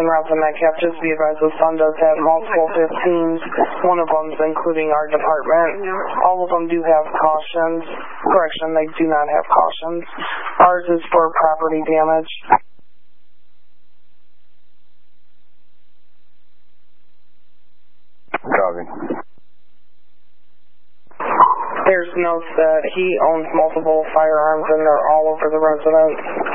Jackson, Robinson Metcalf. Just be advised, the son does have multiple 15s. One of them is including our department. All of them do have cautions. Correction, they do not have cautions. Ours is for property damage. Copy. There's notes that he owns multiple firearms and they're all over the residence.